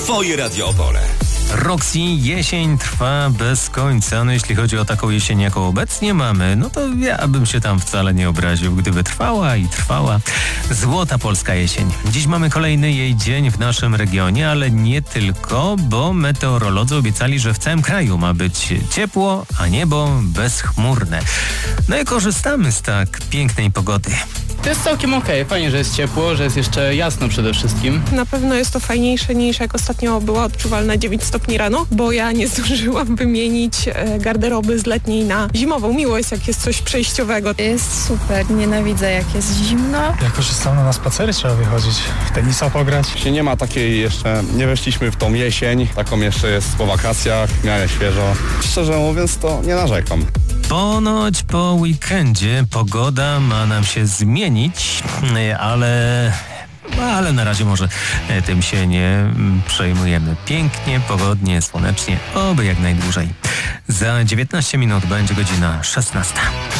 Twoje Radio Opole. Roxy, jesień trwa bez końca. No jeśli chodzi o taką jesień, jaką obecnie mamy, no to ja bym się tam wcale nie obraził, gdyby trwała i trwała. Złota polska jesień. Dziś mamy kolejny jej dzień w naszym regionie, ale nie tylko, bo meteorolodzy obiecali, że w całym kraju ma być ciepło, a niebo bezchmurne. No i korzystamy z tak pięknej pogody. To jest całkiem okej. Fajnie, że jest ciepło, że jest jeszcze jasno przede wszystkim. Na pewno jest to fajniejsze niż jak ostatnio była odczuwalna 9 stopni rano, bo ja nie zdążyłam wymienić garderoby z letniej na zimową. Miło jest, jak jest coś przejściowego. Jest super, nienawidzę jak jest zimno. Jak korzystamy na spacery, trzeba wychodzić, w tenisa pograć. Nie ma takiej jeszcze, nie weszliśmy w tą jesień, taką jeszcze jest po wakacjach, w miarę świeżo. Szczerze mówiąc, to nie narzekam. Ponoć po weekendzie pogoda ma nam się zmienić, ale na razie może tym się nie przejmujemy. Pięknie, pogodnie, słonecznie, oby jak najdłużej. Za 19 minut będzie godzina 16.